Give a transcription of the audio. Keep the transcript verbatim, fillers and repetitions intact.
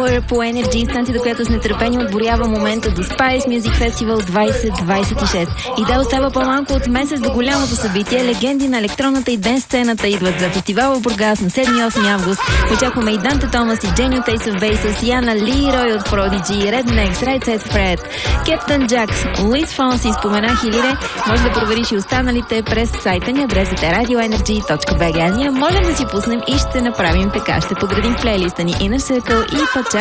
Hour по Energy, станцията, която с нетърпение отборява момента до Spice Music Festival двайсет двайсет и шест. И да, остава по-малко от месец до голямото събитие. Легенди на електронната и ден сцената идват за фестивала в Бургас на седми и осми август. Очакваме и Данте Томас, и Джени от Ace of Bases, Яна Ли, Рой от Prodigy, Rednex, Right Said Fred, Captain Jax, Луис Фонси, споменах и Лире. Може да провериш и останалите през сайта ни, адресът е радио енерджи точка би джи. Ние можем да си пуснем и ще направим така. Ще подредим в плейлиста ни Inner Circle и Пача